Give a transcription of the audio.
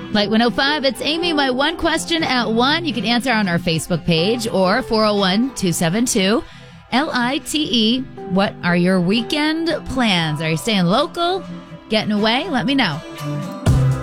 Light 105, it's Amy. My one question at 1. You can answer on our Facebook page or 401-272-LITE. What are your weekend plans? Are you staying local? Getting away? Let me know.